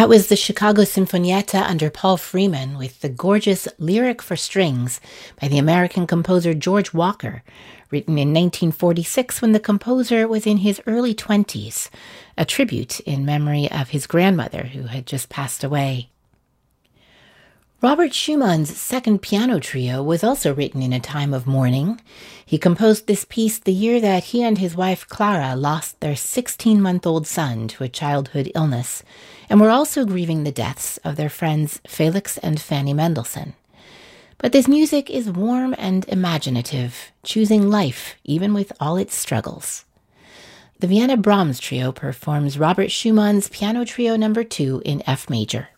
That was the Chicago Sinfonietta under Paul Freeman with the gorgeous Lyric for Strings by the American composer George Walker, written in 1946 when the composer was in his early 20s, a tribute in memory of his grandmother who had just passed away. Robert Schumann's second piano trio was also written in a time of mourning. He composed this piece the year that he and his wife Clara lost their 16-month-old son to a childhood illness, and were also grieving the deaths of their friends Felix and Fanny Mendelssohn. But this music is warm and imaginative, choosing life even with all its struggles. The Vienna Brahms Trio performs Robert Schumann's Piano Trio No. 2 in F major.